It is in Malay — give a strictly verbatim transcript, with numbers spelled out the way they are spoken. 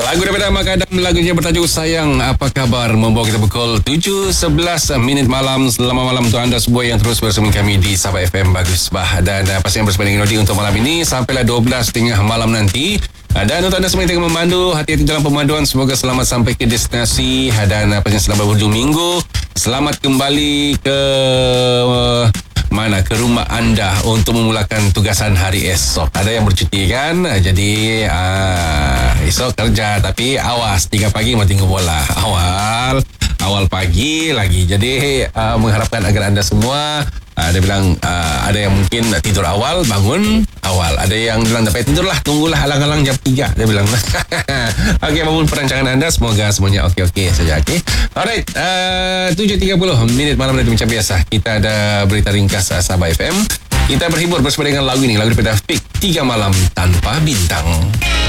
Lagu daripada Mak Adam, lagunya bertajuk Sayang Apa Khabar, membawa kita pukul tujuh sebelas minit malam. Selamat malam untuk anda semua yang terus bersama kami di Sabah F M Bagus Bah. Dan uh, pastikan bersama dengan Nodi untuk malam ini sampailah dua belas tengah malam nanti. Uh, dan untuk anda semua yang tengah memandu, hati-hati dalam pemanduan. Semoga selamat sampai ke destinasi. Dan uh, pastikan selamat berhujung minggu. Selamat kembali ke... Uh, mana ke rumah anda untuk memulakan tugasan hari esok. Ada yang bercuti kan, jadi uh, esok kerja, tapi awas tiga pagi mau tengok bola awal awal pagi lagi. Jadi uh, mengharapkan agar anda semua uh, dia bilang uh, ada yang mungkin tidur awal, bangun awal, ada yang bilang dapat tidur lah, tunggulah alang-alang jam tiga dia bilang. Okey, apapun perancangan anda, semoga semuanya okey-okey saja. Okey, alright, uh, tujuh tiga puluh minit malam nanti macam biasa kita ada berita ringkas uh, Sabah F M. Kita berhibur bersama dengan lagu ini, lagu daripada Fik, Tiga Malam Tanpa Bintang.